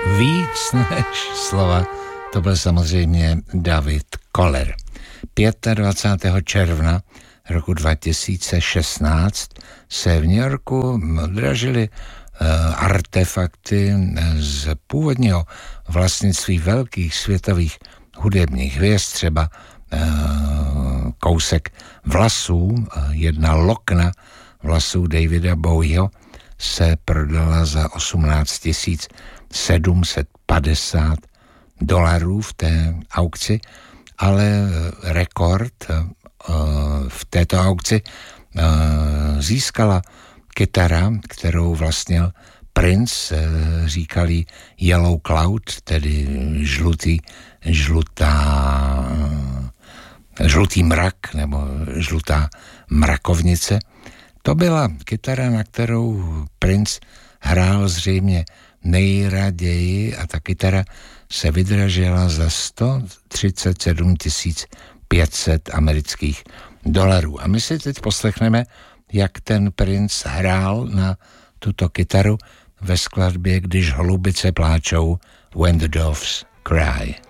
Víc než slova, to byl samozřejmě David Koller. 25. června roku 2016 se v New Yorku odražily artefakty z původního vlastnictví velkých světových hudebních hvězd, třeba kousek vlasů, jedna lokna vlasů Davida Bowieho se prodala za $18,750 v té aukci, ale rekord v této aukci získala kytara, kterou vlastnil Prince, říkali Yellow Cloud, tedy žlutý mrak nebo žlutá mrakovnice. To byla kytara, na kterou Prince hrál zřejmě nejraději a ta kytara se vydražila za $137,500. A my si teď poslechneme, jak ten Prince hrál na tuto kytaru ve skladbě Když holubice pláčou, When the Doves Cry.